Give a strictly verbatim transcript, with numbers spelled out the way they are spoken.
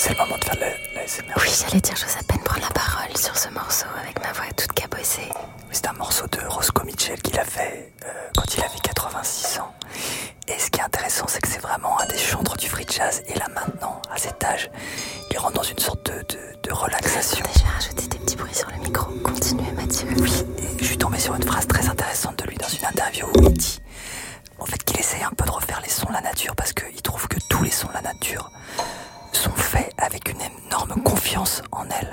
C'est le moment de faire de l'A S M R. Oui, j'allais dire, j'ose à peine prendre la parole sur ce morceau avec ma voix toute cabossée. C'est un morceau de Roscoe Mitchell qu'il a fait euh, quand il avait quatre-vingt-six ans. Et ce qui est intéressant, c'est que c'est vraiment un des chantres du free jazz. Et là maintenant, à cet âge, il rentre dans une sorte de, de, de relaxation. Attendez, je vais rajouter des petits bruits sur le micro. Continuez, Mathieu. Oui, et je suis tombé sur une phrase très intéressante de lui dans une interview où il dit en fait qu'il essaye un peu de refaire les sons de la nature parce qu'il trouve que tous les sons de la nature sont faits avec une énorme confiance en elle.